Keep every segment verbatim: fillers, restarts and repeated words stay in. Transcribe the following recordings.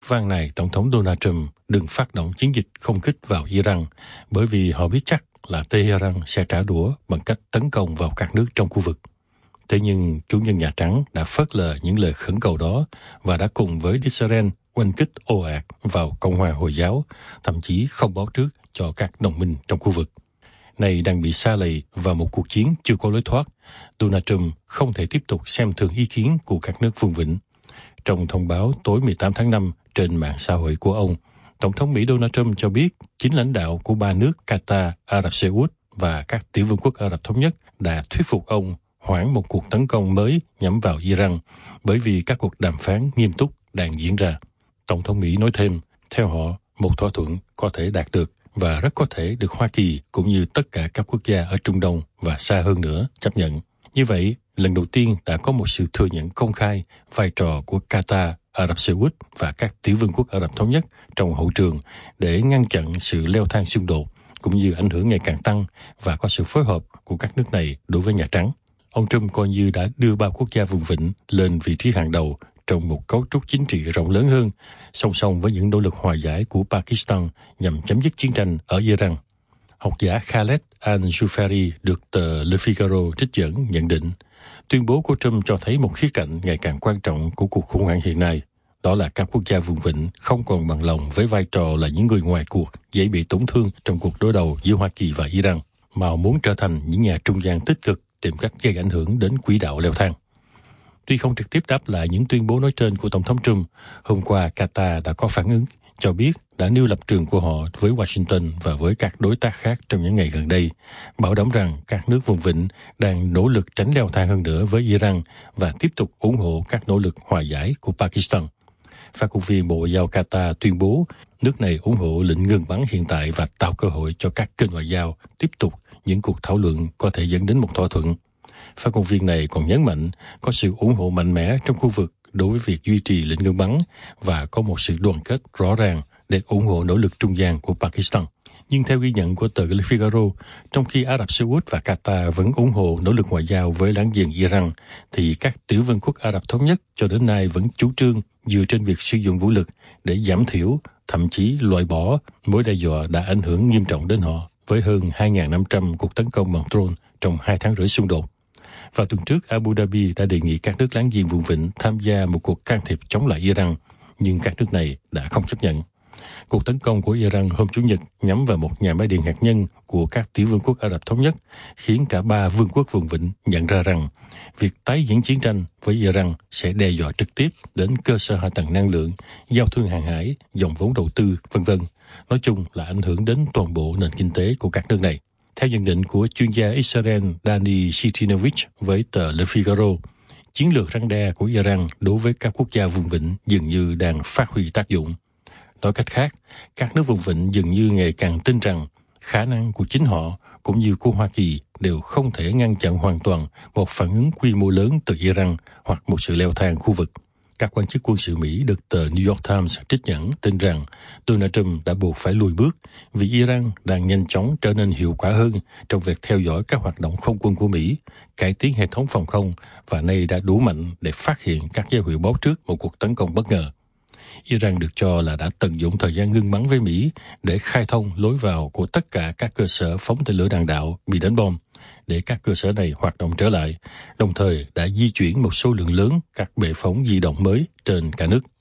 van nài Tổng thống Donald Trump đừng phát động chiến dịch không kích vào Iran, bởi vì họ biết chắc là Tehran sẽ trả đũa bằng cách tấn công vào các nước trong khu vực. Thế nhưng chủ nhân Nhà Trắng đã phớt lờ những lời khẩn cầu đó và đã cùng với Israel oanh kích ồ ạt vào Cộng hòa Hồi giáo, thậm chí không báo trước cho các đồng minh trong khu vực. Này đang bị sa lầy vào một cuộc chiến chưa có lối thoát, Donald Trump không thể tiếp tục xem thường ý kiến của các nước vùng vịnh. Trong thông báo tối mười tám tháng năm trên mạng xã hội của ông, Tổng thống Mỹ Donald Trump cho biết chính lãnh đạo của ba nước Qatar, Ả Rập Xê Út và các tiểu vương quốc Ả Rập Thống Nhất đã thuyết phục ông hoãn một cuộc tấn công mới nhắm vào Iran, bởi vì các cuộc đàm phán nghiêm túc đang diễn ra. Tổng thống Mỹ nói thêm, theo họ, một thỏa thuận có thể đạt được và rất có thể được Hoa Kỳ cũng như tất cả các quốc gia ở Trung Đông và xa hơn nữa chấp nhận. Như vậy, lần đầu tiên đã có một sự thừa nhận công khai vai trò của Qatar, Ả Rập Xê Út và các tiểu vương quốc Ả Rập Thống Nhất trong hậu trường để ngăn chặn sự leo thang xung đột, cũng như ảnh hưởng ngày càng tăng và có sự phối hợp của các nước này đối với Nhà Trắng. Ông Trump coi như đã đưa ba quốc gia vùng vịnh lên vị trí hàng đầu trong một cấu trúc chính trị rộng lớn hơn, song song với những nỗ lực hòa giải của Pakistan nhằm chấm dứt chiến tranh ở Iran. Học giả Khaled Al-Jufari được tờ Le Figaro trích dẫn nhận định, tuyên bố của Trump cho thấy một khía cạnh ngày càng quan trọng của cuộc khủng hoảng hiện nay. Đó là các quốc gia vùng vịnh không còn bằng lòng với vai trò là những người ngoài cuộc dễ bị tổn thương trong cuộc đối đầu giữa Hoa Kỳ và Iran, mà muốn trở thành những nhà trung gian tích cực tìm cách gây ảnh hưởng đến quỹ đạo leo thang. Tuy không trực tiếp đáp lại những tuyên bố nói trên của Tổng thống Trump, hôm qua Qatar đã có phản ứng, cho biết đã nêu lập trường của họ với Washington và với các đối tác khác trong những ngày gần đây, bảo đảm rằng các nước vùng vịnh đang nỗ lực tránh leo thang hơn nữa với Iran và tiếp tục ủng hộ các nỗ lực hòa giải của Pakistan. Phát ngôn viên Bộ Ngoại giao Qatar tuyên bố nước này ủng hộ lệnh ngừng bắn hiện tại và tạo cơ hội cho các kênh ngoại giao tiếp tục những cuộc thảo luận có thể dẫn đến một thỏa thuận. Phát ngôn viên này còn nhấn mạnh có sự ủng hộ mạnh mẽ trong khu vực đối với việc duy trì lệnh ngừng bắn và có một sự đoàn kết rõ ràng để ủng hộ nỗ lực trung gian của Pakistan. Nhưng theo ghi nhận của tờ Le Figaro, trong khi Ả Rập Xê Út và Qatar vẫn ủng hộ nỗ lực ngoại giao với láng giềng Iran, thì các tiểu vương quốc Ả Rập Thống Nhất cho đến nay vẫn chủ trương dựa trên việc sử dụng vũ lực để giảm thiểu, thậm chí loại bỏ mối đe dọa đã ảnh hưởng nghiêm trọng đến họ với hơn hai nghìn năm trăm cuộc tấn công bằng drone trong hai tháng rưỡi xung đột. Vào tuần trước, Abu Dhabi đã đề nghị các nước láng giềng vùng vịnh tham gia một cuộc can thiệp chống lại Iran, nhưng các nước này đã không chấp nhận. Cuộc tấn công của Iran hôm Chủ nhật nhắm vào một nhà máy điện hạt nhân của các tiểu vương quốc Ả Rập Thống Nhất khiến cả ba vương quốc vùng vịnh nhận ra rằng việc tái diễn chiến tranh với Iran sẽ đe dọa trực tiếp đến cơ sở hạ tầng năng lượng, giao thương hàng hải, dòng vốn đầu tư, vân vân. Nói chung là ảnh hưởng đến toàn bộ nền kinh tế của các nước này. Theo nhận định của chuyên gia Israel Dani Sitinovich với tờ Le Figaro, chiến lược răn đe của Iran đối với các quốc gia vùng vịnh dường như đang phát huy tác dụng. Nói cách khác, các nước vùng vịnh dường như ngày càng tin rằng khả năng của chính họ cũng như của Hoa Kỳ đều không thể ngăn chặn hoàn toàn một phản ứng quy mô lớn từ Iran hoặc một sự leo thang khu vực. Các quan chức quân sự Mỹ được tờ New York Times trích dẫn tin rằng Donald Trump đã buộc phải lùi bước vì Iran đang nhanh chóng trở nên hiệu quả hơn trong việc theo dõi các hoạt động không quân của Mỹ, cải tiến hệ thống phòng không và nay đã đủ mạnh để phát hiện các dấu hiệu báo trước một cuộc tấn công bất ngờ. Iran được cho là đã tận dụng thời gian ngưng bắn với Mỹ để khai thông lối vào của tất cả các cơ sở phóng tên lửa đạn đạo bị đánh bom, để các cơ sở này hoạt động trở lại, đồng thời đã di chuyển một số lượng lớn các bệ phóng di động mới trên cả nước.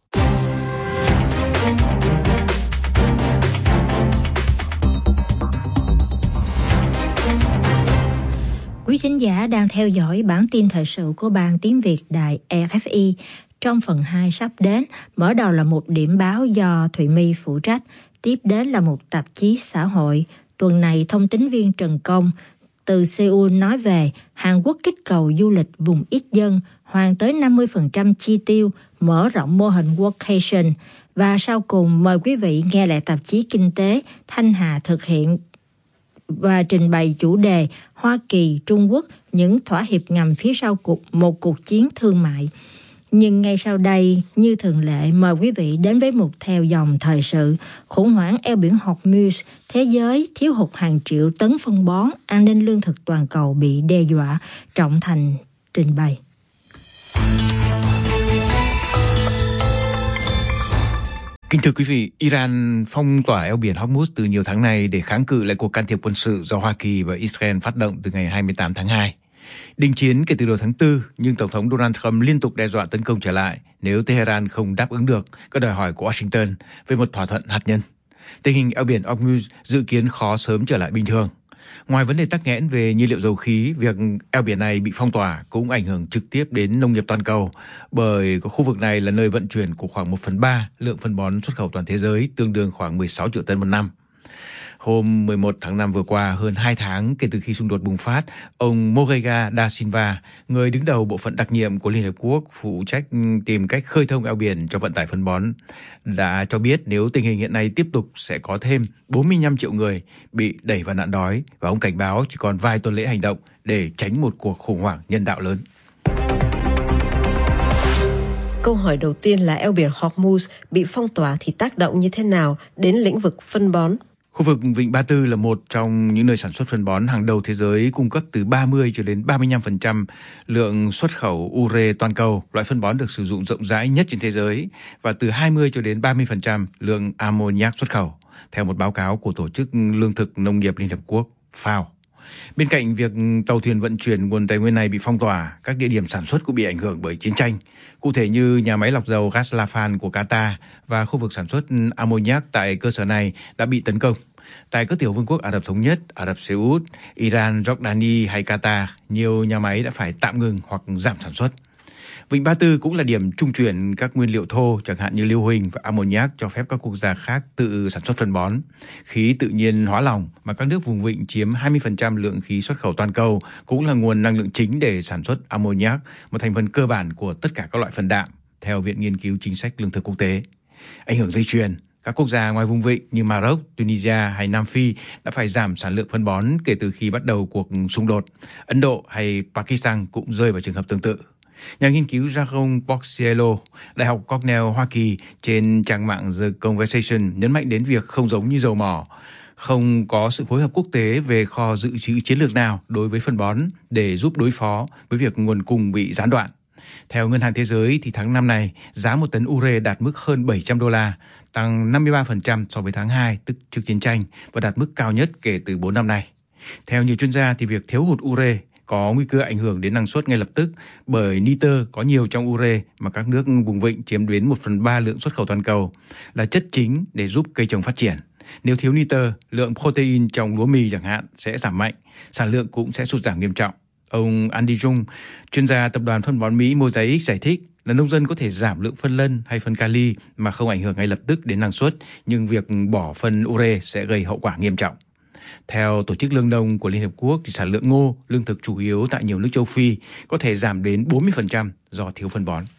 Quý thính giả đang theo dõi bản tin thời sự của Ban Tiếng Việt Đài rờ ép i. Trong phần hai sắp đến, mở đầu là một điểm báo do Thụy My phụ trách, tiếp đến là một tạp chí xã hội. Tuần này, thông tín viên Trần Công từ Seoul nói về Hàn Quốc kích cầu du lịch vùng ít dân, hoàn tới năm mươi phần trăm chi tiêu, mở rộng mô hình workation. Và sau cùng, mời quý vị nghe lại tạp chí Kinh tế Thanh Hà thực hiện và trình bày chủ đề Hoa Kỳ, Trung Quốc, những thỏa hiệp ngầm phía sau cuộc, một cuộc chiến thương mại. Nhưng ngay sau đây, như thường lệ, mời quý vị đến với một theo dòng thời sự. Khủng hoảng eo biển Hormuz, thế giới thiếu hụt hàng triệu tấn phân bón, an ninh lương thực toàn cầu bị đe dọa. Trọng Thành trình bày. Kính thưa quý vị, Iran phong tỏa eo biển Hormuz từ nhiều tháng nay để kháng cự lại cuộc can thiệp quân sự do Hoa Kỳ và Israel phát động từ ngày hai mươi tám tháng hai. Đình chiến kể từ đầu tháng tư, nhưng Tổng thống Donald Trump liên tục đe dọa tấn công trở lại nếu Tehran không đáp ứng được các đòi hỏi của Washington về một thỏa thuận hạt nhân. Tình hình eo biển Hormuz dự kiến khó sớm trở lại bình thường. Ngoài vấn đề tắc nghẽn về nhiên liệu dầu khí, việc eo biển này bị phong tỏa cũng ảnh hưởng trực tiếp đến nông nghiệp toàn cầu, bởi khu vực này là nơi vận chuyển của khoảng một phần ba lượng phân bón xuất khẩu toàn thế giới, tương đương khoảng mười sáu triệu tấn một năm. Hôm mười một tháng năm vừa qua, hơn hai tháng kể từ khi xung đột bùng phát, ông Moreira da Silva, người đứng đầu bộ phận đặc nhiệm của Liên Hợp Quốc phụ trách tìm cách khơi thông eo biển cho vận tải phân bón, đã cho biết nếu tình hình hiện nay tiếp tục sẽ có thêm bốn mươi lăm triệu người bị đẩy vào nạn đói, và ông cảnh báo chỉ còn vài tuần lễ hành động để tránh một cuộc khủng hoảng nhân đạo lớn. Câu hỏi đầu tiên là eo biển Hormuz bị phong tỏa thì tác động như thế nào đến lĩnh vực phân bón? Khu vực Vịnh Ba Tư là một trong những nơi sản xuất phân bón hàng đầu thế giới, cung cấp từ ba mươi cho đến ba mươi lăm phần trăm lượng xuất khẩu ure toàn cầu, loại phân bón được sử dụng rộng rãi nhất trên thế giới, và từ hai mươi cho đến ba mươi phần trăm lượng ammoniac xuất khẩu, theo một báo cáo của Tổ chức Lương thực Nông nghiệp Liên Hợp Quốc F A O. Bên cạnh việc tàu thuyền vận chuyển nguồn tài nguyên này bị phong tỏa, các địa điểm sản xuất cũng bị ảnh hưởng bởi chiến tranh. Cụ thể như nhà máy lọc dầu Ras Laffan của Qatar và khu vực sản xuất ammoniac tại cơ sở này đã bị tấn công. Tại các tiểu vương quốc Ả Rập Thống Nhất, Ả Rập Xê Út, Iran, Jordani hay Qatar, nhiều nhà máy đã phải tạm ngừng hoặc giảm sản xuất. Vịnh Ba Tư cũng là điểm trung chuyển các nguyên liệu thô, chẳng hạn như lưu huỳnh và ammoniac, cho phép các quốc gia khác tự sản xuất phân bón. Khí tự nhiên hóa lỏng mà các nước vùng vịnh chiếm hai mươi phần trăm lượng khí xuất khẩu toàn cầu cũng là nguồn năng lượng chính để sản xuất ammoniac, một thành phần cơ bản của tất cả các loại phân đạm, theo Viện Nghiên cứu Chính sách Lương thực Quốc tế. Ảnh hưởng dây chuyền, các quốc gia ngoài vùng vịnh như Maroc, Tunisia hay Nam Phi đã phải giảm sản lượng phân bón kể từ khi bắt đầu cuộc xung đột. Ấn Độ hay Pakistan cũng rơi vào trường hợp tương tự. Nhà nghiên cứu Jaron Porciello, Đại học Cornell, Hoa Kỳ, trên trang mạng The Conversation nhấn mạnh đến việc không giống như dầu mỏ, không có sự phối hợp quốc tế về kho dự trữ chiến lược nào đối với phân bón để giúp đối phó với việc nguồn cung bị gián đoạn. Theo Ngân hàng Thế giới, thì tháng năm này, giá một tấn ure đạt mức hơn bảy trăm đô la, tăng năm mươi ba phần trăm so với tháng hai, tức trước chiến tranh, và đạt mức cao nhất kể từ bốn năm nay. Theo nhiều chuyên gia, thì việc thiếu hụt ure có nguy cơ ảnh hưởng đến năng suất ngay lập tức, bởi nitơ có nhiều trong ure mà các nước vùng vịnh chiếm đến một phần ba lượng xuất khẩu toàn cầu, là chất chính để giúp cây trồng phát triển. Nếu thiếu nitơ, lượng protein trong lúa mì chẳng hạn sẽ giảm mạnh, sản lượng cũng sẽ sụt giảm nghiêm trọng. Ông Andy Jung, chuyên gia tập đoàn phân bón Mỹ Mosaic, giải thích là nông dân có thể giảm lượng phân lân hay phân kali mà không ảnh hưởng ngay lập tức đến năng suất, nhưng việc bỏ phân ure sẽ gây hậu quả nghiêm trọng. Theo Tổ chức Lương nông của Liên Hợp Quốc, thì sản lượng ngô, lương thực chủ yếu tại nhiều nước châu Phi, có thể giảm đến bốn mươi phần trăm do thiếu phân bón.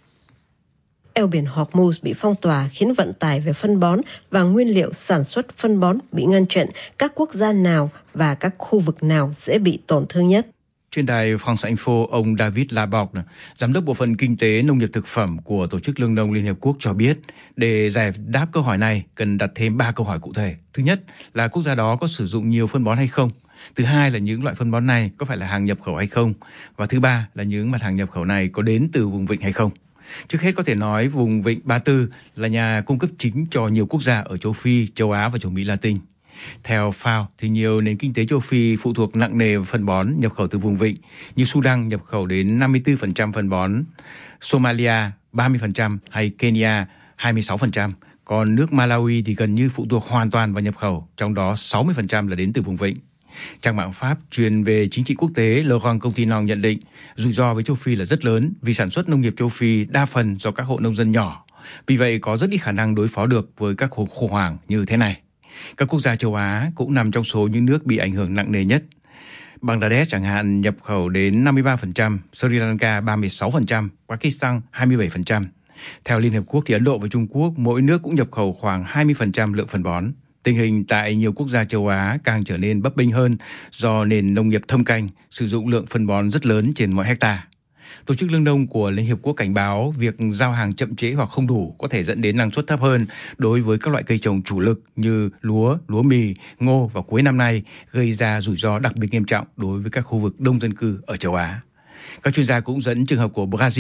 Eo biển Hormuz bị phong tỏa khiến vận tải về phân bón và nguyên liệu sản xuất phân bón bị ngăn chặn. Các quốc gia nào và các khu vực nào dễ bị tổn thương nhất? Trên đài France Info, ông David Laborde, giám đốc bộ phận kinh tế nông nghiệp thực phẩm của Tổ chức Lương nông Liên Hợp Quốc cho biết, để giải đáp câu hỏi này cần đặt thêm ba câu hỏi cụ thể. Thứ nhất là quốc gia đó có sử dụng nhiều phân bón hay không. Thứ hai là những loại phân bón này có phải là hàng nhập khẩu hay không. Và thứ ba là những mặt hàng nhập khẩu này có đến từ vùng vịnh hay không. Trước hết có thể nói vùng vịnh Ba Tư là nhà cung cấp chính cho nhiều quốc gia ở châu Phi, châu Á và châu Mỹ Latin. Theo F A O, thì nhiều nền kinh tế châu Phi phụ thuộc nặng nề vào phân bón nhập khẩu từ vùng vịnh, như Sudan nhập khẩu đến năm mươi tư phần trăm phân bón, Somalia ba mươi phần trăm hay Kenya hai mươi sáu phần trăm. Còn nước Malawi thì gần như phụ thuộc hoàn toàn vào nhập khẩu, trong đó sáu mươi phần trăm là đến từ vùng vịnh. Trang mạng Pháp chuyên về chính trị quốc tế Le Grand Continent nhận định rủi ro với châu Phi là rất lớn vì sản xuất nông nghiệp châu Phi đa phần do các hộ nông dân nhỏ. Vì vậy có rất ít khả năng đối phó được với các cuộc khủng hoảng như thế này. Các quốc gia châu Á cũng nằm trong số những nước bị ảnh hưởng nặng nề nhất. Bangladesh chẳng hạn nhập khẩu đến năm mươi ba phần trăm, Sri Lanka ba mươi sáu phần trăm, Pakistan hai mươi bảy phần trăm. Theo Liên Hợp Quốc thì Ấn Độ và Trung Quốc mỗi nước cũng nhập khẩu khoảng hai mươi phần trăm lượng phân bón. Tình hình tại nhiều quốc gia châu Á càng trở nên bấp bênh hơn do nền nông nghiệp thâm canh sử dụng lượng phân bón rất lớn trên mỗi hectare. Tổ chức Lương nông của Liên Hiệp Quốc cảnh báo việc giao hàng chậm trễ hoặc không đủ có thể dẫn đến năng suất thấp hơn đối với các loại cây trồng chủ lực như lúa, lúa mì, ngô vào cuối năm nay, gây ra rủi ro đặc biệt nghiêm trọng đối với các khu vực đông dân cư ở châu Á. Các chuyên gia cũng dẫn trường hợp của Brazil.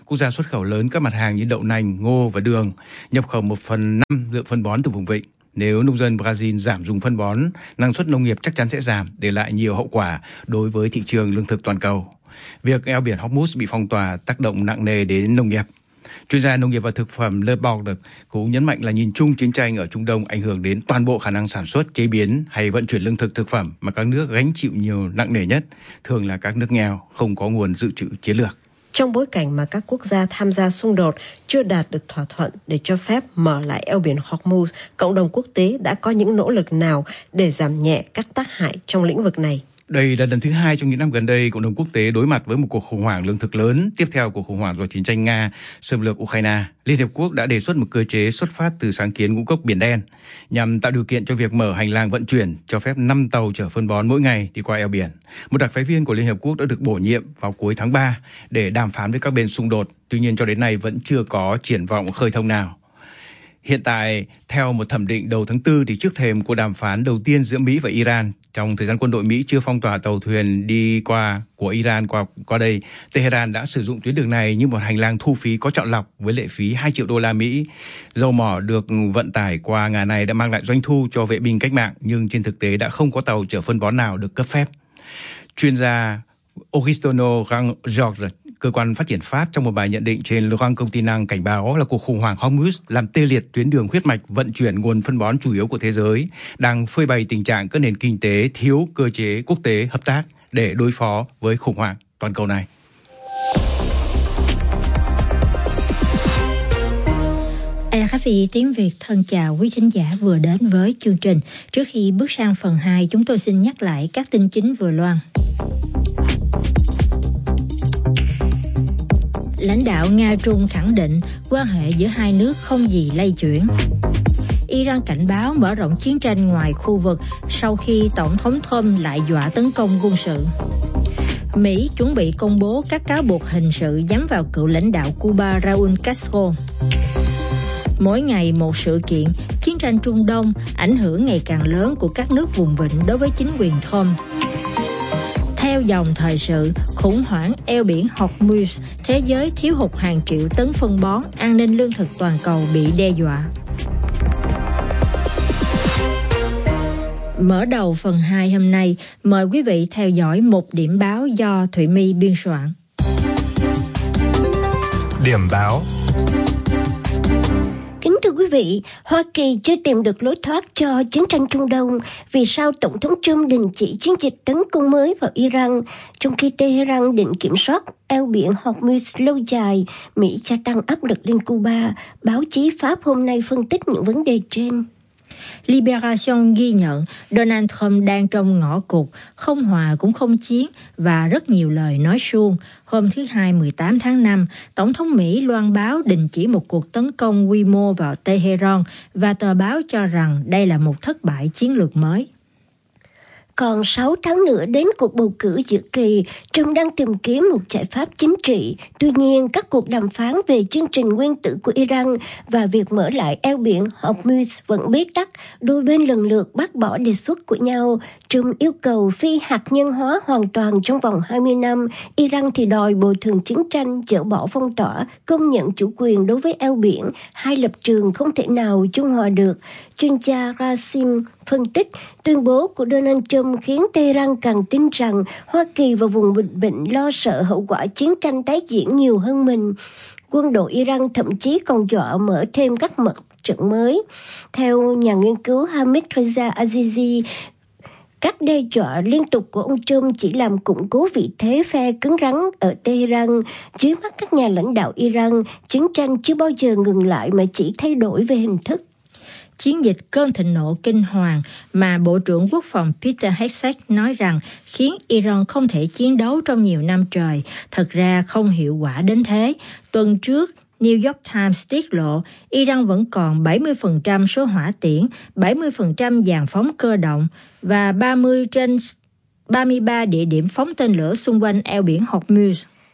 quốc gia xuất khẩu lớn các mặt hàng như đậu nành, ngô và đường, nhập khẩu một phần năm lượng phân bón từ vùng vịnh. Nếu nông dân Brazil giảm dùng phân bón, năng suất nông nghiệp chắc chắn sẽ giảm, để lại nhiều hậu quả đối với thị trường lương thực toàn cầu. Việc eo biển Hormuz bị phong tỏa tác động nặng nề đến nông nghiệp. Chuyên gia nông nghiệp và thực phẩm Le Bord cũng nhấn mạnh là nhìn chung chiến tranh ở Trung Đông ảnh hưởng đến toàn bộ khả năng sản xuất, chế biến hay vận chuyển lương thực thực phẩm mà các nước gánh chịu nhiều nặng nề nhất, thường là các nước nghèo, không có nguồn dự trữ chiến lược. Trong bối cảnh mà các quốc gia tham gia xung đột chưa đạt được thỏa thuận để cho phép mở lại eo biển Hormuz, cộng đồng quốc tế đã có những nỗ lực nào để giảm nhẹ các tác hại trong lĩnh vực này? Đây là lần thứ hai trong những năm gần đây, cộng đồng quốc tế đối mặt với một cuộc khủng hoảng lương thực lớn, tiếp theo cuộc khủng hoảng do chiến tranh Nga xâm lược Ukraine. Liên Hiệp Quốc đã đề xuất một cơ chế xuất phát từ sáng kiến ngũ cốc Biển Đen, nhằm tạo điều kiện cho việc mở hành lang vận chuyển, cho phép năm tàu chở phân bón mỗi ngày đi qua eo biển. Một đặc phái viên của Liên Hiệp Quốc đã được bổ nhiệm vào cuối tháng ba để đàm phán với các bên xung đột, tuy nhiên cho đến nay vẫn chưa có triển vọng khơi thông nào. Hiện tại, theo một thẩm định đầu tháng tư, thì trước thềm cuộc đàm phán đầu tiên giữa Mỹ và Iran, trong thời gian quân đội Mỹ chưa phong tỏa tàu thuyền đi qua của Iran qua qua đây, Tehran đã sử dụng tuyến đường này như một hành lang thu phí có chọn lọc với lệ phí hai triệu đô la Mỹ. Dầu mỏ được vận tải qua ngả này đã mang lại doanh thu cho vệ binh cách mạng, nhưng trên thực tế đã không có tàu chở phân bón nào được cấp phép. Chuyên gia Augustino George, cơ quan phát triển Pháp, trong một bài nhận định trên Le Grand Continent cảnh báo là cuộc khủng hoảng Hormuz làm tê liệt tuyến đường huyết mạch vận chuyển nguồn phân bón chủ yếu của thế giới, đang phơi bày tình trạng các nền kinh tế thiếu cơ chế quốc tế hợp tác để đối phó với khủng hoảng toàn cầu này. a ép i tiếng Việt thân chào quý khán giả vừa đến với chương trình. Trước khi bước sang phần hai, chúng tôi xin nhắc lại các tin chính vừa loan. Lãnh đạo Nga-Trung khẳng định quan hệ giữa hai nước không gì lay chuyển. Iran cảnh báo mở rộng chiến tranh ngoài khu vực sau khi Tổng thống Trump lại dọa tấn công quân sự. Mỹ chuẩn bị công bố các cáo buộc hình sự nhắm vào cựu lãnh đạo Cuba Raúl Castro. Mỗi ngày một sự kiện, chiến tranh Trung Đông ảnh hưởng ngày càng lớn của các nước vùng vịnh đối với chính quyền Trump. Theo dòng thời sự, khủng hoảng eo biển Hormuz, thế giới thiếu hụt hàng triệu tấn phân bón, an ninh lương thực toàn cầu bị đe dọa. Mở đầu phần hai hôm nay, mời quý vị theo dõi một điểm báo do Thụy My biên soạn. Điểm báo. Kính thưa quý vị, Hoa Kỳ chưa tìm được lối thoát cho chiến tranh Trung Đông. Vì sao Tổng thống Trump đình chỉ chiến dịch tấn công mới vào Iran, trong khi Tehran định kiểm soát eo biển Hormuz lâu dài? Mỹ gia tăng áp lực lên Cuba. Báo chí Pháp hôm nay phân tích những vấn đề trên. Liberation ghi nhận Donald Trump đang trong ngõ cụt, không hòa cũng không chiến và rất nhiều lời nói suông. Hôm thứ Hai mười tám tháng năm, Tổng thống Mỹ loan báo đình chỉ một cuộc tấn công quy mô vào Tehran và tờ báo cho rằng đây là một thất bại chiến lược mới. Còn sáu tháng nữa đến cuộc bầu cử giữa kỳ, Trump đang tìm kiếm một giải pháp chính trị. Tuy nhiên, các cuộc đàm phán về chương trình nguyên tử của Iran và việc mở lại eo biển Hormuz vẫn bế tắc. Đôi bên lần lượt bác bỏ đề xuất của nhau. Trump yêu cầu phi hạt nhân hóa hoàn toàn trong vòng hai mươi năm. Iran thì đòi bồi thường chiến tranh, dỡ bỏ phong tỏa, công nhận chủ quyền đối với eo biển. Hai lập trường không thể nào chung hòa được. Chuyên gia Rasim phân tích, tuyên bố của Donald Trump khiến Tehran càng tin rằng Hoa Kỳ và vùng Bình Vịnh lo sợ hậu quả chiến tranh tái diễn nhiều hơn mình. Quân đội Iran thậm chí còn dọa mở thêm các mặt trận mới. Theo nhà nghiên cứu Hamid Reza Azizi, các đe dọa liên tục của ông Trump chỉ làm củng cố vị thế phe cứng rắn ở Tehran. Dưới mắt các nhà lãnh đạo Iran, chiến tranh chưa bao giờ ngừng lại mà chỉ thay đổi về hình thức. Chiến dịch cơn thịnh nộ kinh hoàng mà Bộ trưởng Quốc phòng Peter Hegseth nói rằng khiến Iran không thể chiến đấu trong nhiều năm trời, thật ra không hiệu quả đến thế. Tuần trước, New York Times tiết lộ Iran vẫn còn bảy mươi phần trăm số hỏa tiễn, bảy mươi phần trăm dàn phóng cơ động và ba mươi trên ba mươi ba địa điểm phóng tên lửa xung quanh eo biển Hormuz.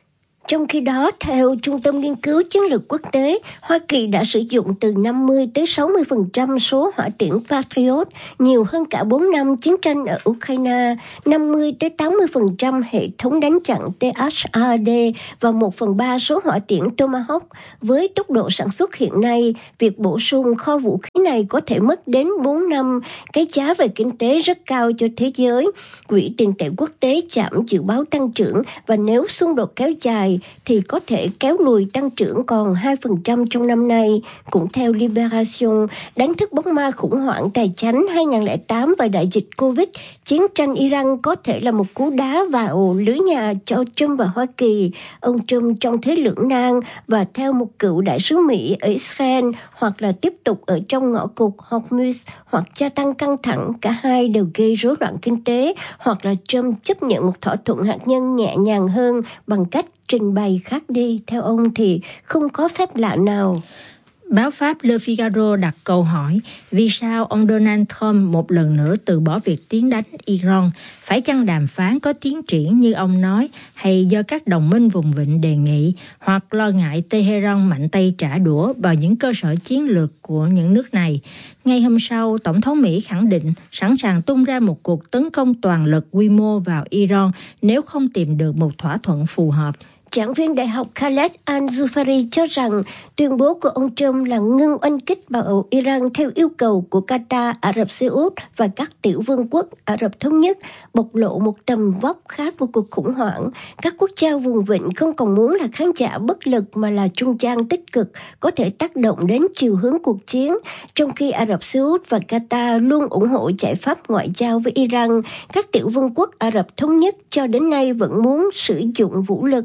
Trong khi đó, theo Trung tâm Nghiên cứu Chiến lược Quốc tế, Hoa Kỳ đã sử dụng từ năm mươi tới sáu mươi phần trăm số hỏa tiễn Patriot, nhiều hơn cả bốn năm chiến tranh ở Ukraine, năm mươi tới tám mươi phần trăm hệ thống đánh chặn T H A D và một phần ba số hỏa tiễn Tomahawk. Với tốc độ sản xuất hiện nay, việc bổ sung kho vũ khí này có thể mất đến bốn năm, cái giá về kinh tế rất cao cho thế giới. Quỹ tiền tệ quốc tế chạm dự báo tăng trưởng và nếu xung đột kéo dài thì có thể kéo lùi tăng trưởng còn hai phần trăm trong năm nay. Cũng theo Liberation, đánh thức bóng ma khủng hoảng tài chánh hai không không tám và đại dịch Covid, chiến tranh Iran có thể là một cú đá vào lưới nhà cho Trump và Hoa Kỳ. Ông Trump trong thế lưỡng nan và theo một cựu đại sứ Mỹ ở Israel hoặc là tiếp tục ở trong ngõ cụt Hormuz hoặc gia tăng căng thẳng, cả hai đều gây rối loạn kinh tế, hoặc là Trump chấp nhận một thỏa thuận hạt nhân nhẹ nhàng hơn bằng cách trình bày khác đi. Theo ông thì không có phép lạ nào. Báo Pháp Le Figaro đặt câu hỏi vì sao ông Donald Trump một lần nữa từ bỏ việc tiến đánh Iran, phải chăng đàm phán có tiến triển như ông nói, hay do các đồng minh vùng vịnh đề nghị, hoặc lo ngại Tehran mạnh tay trả đũa vào những cơ sở chiến lược của những nước này. Ngay hôm sau, Tổng thống Mỹ khẳng định sẵn sàng tung ra một cuộc tấn công toàn lực quy mô vào Iran nếu không tìm được một thỏa thuận phù hợp. Giảng viên đại học Khaled Al-Zufari cho rằng tuyên bố của ông Trump là ngưng oanh kích vào Iran theo yêu cầu của Qatar, Ả Rập Xê Út và các tiểu vương quốc Ả Rập Thống Nhất bộc lộ một tầm vóc khác của cuộc khủng hoảng. Các quốc gia vùng vịnh không còn muốn là khán giả bất lực mà là trung gian tích cực, có thể tác động đến chiều hướng cuộc chiến. Trong khi Ả Rập Xê Út và Qatar luôn ủng hộ giải pháp ngoại giao với Iran, các tiểu vương quốc Ả Rập Thống Nhất cho đến nay vẫn muốn sử dụng vũ lực.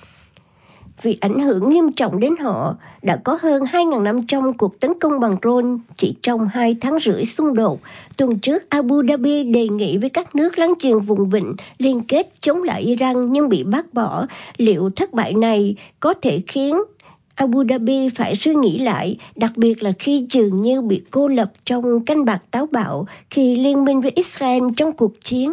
Vì ảnh hưởng nghiêm trọng đến họ, đã có hơn hai nghìn năm trăm cuộc tấn công bằng drone chỉ trong hai tháng rưỡi xung đột. Tuần trước, Abu Dhabi đề nghị với các nước láng giềng vùng vịnh liên kết chống lại Iran nhưng bị bác bỏ. Liệu thất bại này có thể khiến Abu Dhabi phải suy nghĩ lại, đặc biệt là khi dường như bị cô lập trong canh bạc táo bạo khi liên minh với Israel trong cuộc chiến?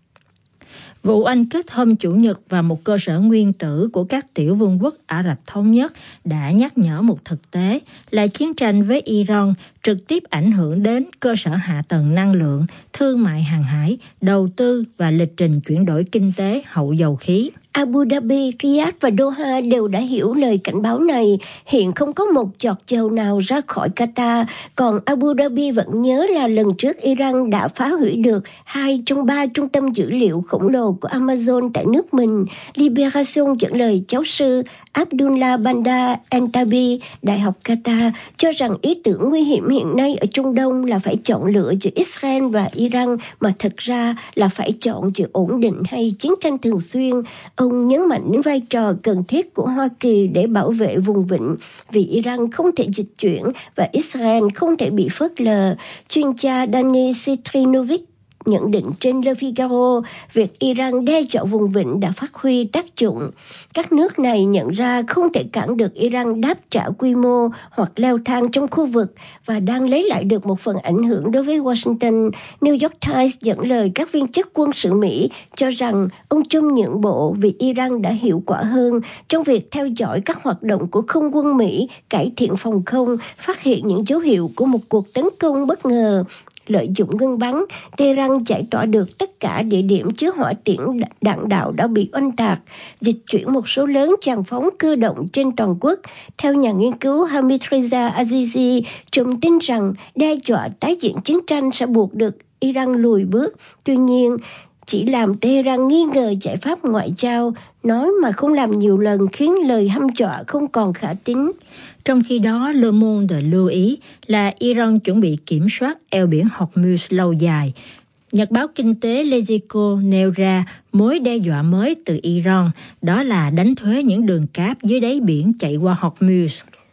Vụ oanh kích hôm Chủ nhật vào một cơ sở nguyên tử của các tiểu vương quốc Ả Rập Thống Nhất đã nhắc nhở một thực tế là chiến tranh với Iran trực tiếp ảnh hưởng đến cơ sở hạ tầng năng lượng, thương mại hàng hải, đầu tư và lịch trình chuyển đổi kinh tế hậu dầu khí. Abu Dhabi, Riyadh và Doha đều đã hiểu lời cảnh báo này. Hiện không có một giọt dầu nào ra khỏi Qatar, còn Abu Dhabi vẫn nhớ là lần trước Iran đã phá hủy được hai trong ba trung tâm dữ liệu khổng lồ của Amazon tại nước mình. Liberation dẫn lời giáo sư Abdullah Bandar Antabi, Đại học Qatar, cho rằng ý tưởng nguy hiểm hiện nay ở Trung Đông là phải chọn lựa giữa Israel và Iran, mà thực ra là phải chọn giữa ổn định hay chiến tranh thường xuyên. Ông nhấn mạnh đến vai trò cần thiết của Hoa Kỳ để bảo vệ vùng vịnh, vì Iran không thể dịch chuyển và Israel không thể bị phớt lờ. Chuyên gia Dani Sitrinovic nhận định trên Le Figaro, việc Iran đe dọa vùng vịnh đã phát huy tác dụng. Các nước này nhận ra không thể cản được Iran đáp trả quy mô hoặc leo thang trong khu vực và đang lấy lại được một phần ảnh hưởng đối với Washington. New York Times dẫn lời các viên chức quân sự Mỹ cho rằng ông Trump nhượng bộ vì Iran đã hiệu quả hơn trong việc theo dõi các hoạt động của không quân Mỹ, cải thiện phòng không, phát hiện những dấu hiệu của một cuộc tấn công bất ngờ. Lợi dụng ngưng bắn, Tehran giải tỏa được tất cả địa điểm chứa hỏa tiễn đạn đạo đã bị oanh tạc, dịch chuyển một số lớn tràn phóng cơ động trên toàn quốc. Theo nhà nghiên cứu Hamid Reza Azizi, Trump tin rằng đe dọa tái diễn chiến tranh sẽ buộc được Iran lùi bước. Tuy nhiên, chỉ làm Tehran nghi ngờ giải pháp ngoại giao, nói mà không làm nhiều lần khiến lời hăm dọa không còn khả tín. Trong khi đó, Le Monde lưu ý là Iran chuẩn bị kiểm soát eo biển Hormuz lâu dài. Nhật báo kinh tế Lezico nêu ra mối đe dọa mới từ Iran, đó là đánh thuế những đường cáp dưới đáy biển chạy qua Hormuz.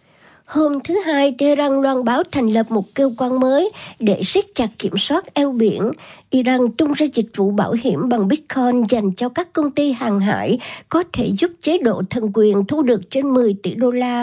Hôm thứ Hai, Tehran loan báo thành lập một cơ quan mới để siết chặt kiểm soát eo biển. Iran tung ra dịch vụ bảo hiểm bằng Bitcoin dành cho các công ty hàng hải, có thể giúp chế độ thần quyền thu được trên mười tỷ đô la.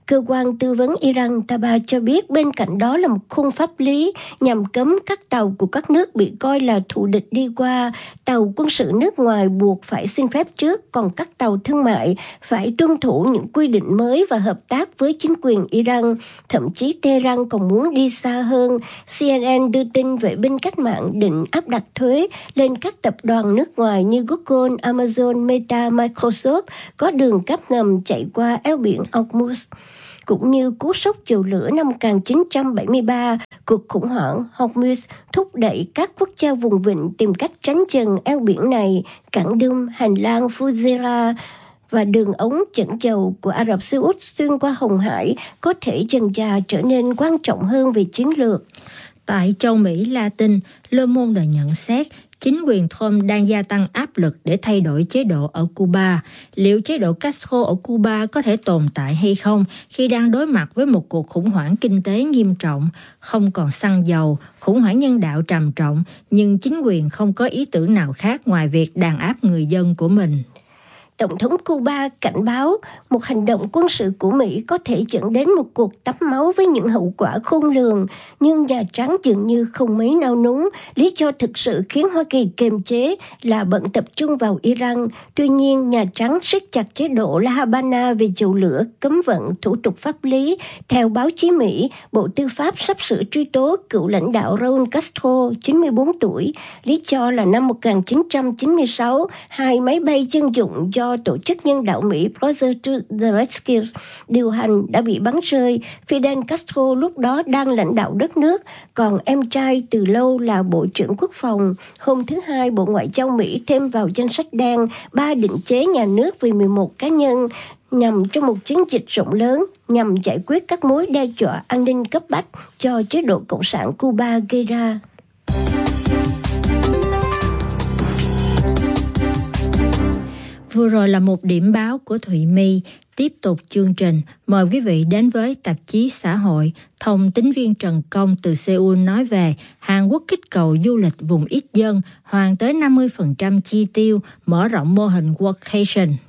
Cơ quan tư vấn Iran Taba cho biết bên cạnh đó là một khung pháp lý nhằm cấm các tàu của các nước bị coi là thù địch đi qua. Tàu quân sự nước ngoài buộc phải xin phép trước, còn các tàu thương mại phải tuân thủ những quy định mới và hợp tác với chính quyền Iran. Thậm chí Tehran còn muốn đi xa hơn. C N N đưa tin vệ binh cách mạng định áp đặt thuế lên các tập đoàn nước ngoài như Google, Amazon, Meta, Microsoft có đường cáp ngầm chạy qua eo biển Hormuz. Cũng như cú sốc dầu lửa năm một nghìn chín trăm bảy mươi ba, cuộc khủng hoảng Hormuz thúc đẩy các quốc gia vùng vịnh tìm cách tránh dần eo biển này. Cảng Đum, hành lang Fujairah và đường ống dẫn dầu của Ả Rập Xê Út xuyên qua Hồng Hải có thể dần dà trở nên quan trọng hơn về chiến lược. Tại châu Mỹ Latin, Le Monde nhận xét chính quyền Trump đang gia tăng áp lực để thay đổi chế độ ở Cuba. Liệu chế độ Castro ở Cuba có thể tồn tại hay không khi đang đối mặt với một cuộc khủng hoảng kinh tế nghiêm trọng, không còn xăng dầu, khủng hoảng nhân đạo trầm trọng, nhưng chính quyền không có ý tưởng nào khác ngoài việc đàn áp người dân của mình? Tổng thống Cuba cảnh báo một hành động quân sự của Mỹ có thể dẫn đến một cuộc tắm máu với những hậu quả khôn lường, nhưng Nhà Trắng dường như không mấy nao núng. Lý do thực sự khiến Hoa Kỳ kiềm chế là bận tập trung vào Iran. Tuy nhiên, Nhà Trắng siết chặt chế độ La Habana về dầu lửa, cấm vận thủ tục pháp lý. Theo báo chí Mỹ, Bộ Tư pháp sắp sửa truy tố cựu lãnh đạo Raúl Castro, chín mươi bốn tuổi. Lý do là năm một nghìn chín trăm chín mươi sáu, hai máy bay dân dụng do tổ chức nhân đạo Mỹ Brothers to the Rescue điều hành đã bị bắn rơi. Fidel Castro lúc đó đang lãnh đạo đất nước, còn em trai từ lâu là Bộ trưởng Quốc phòng. Hôm thứ Hai, Bộ Ngoại giao Mỹ thêm vào danh sách đen ba định chế nhà nước vì mười một cá nhân, nhằm trong một chiến dịch rộng lớn nhằm giải quyết các mối đe dọa an ninh cấp bách cho chế độ Cộng sản Cuba gây ra. Vừa rồi là một điểm báo của Thụy My. Tiếp tục chương trình, mời quý vị đến với tạp chí Xã hội. Thông tín viên Trần Công từ Seoul nói về Hàn Quốc kích cầu du lịch vùng ít dân, hoàn tới năm mươi phần trăm chi tiêu, mở rộng mô hình workation.